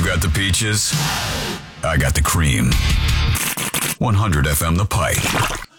You got the peaches. I got the cream. 100 FM The Pike.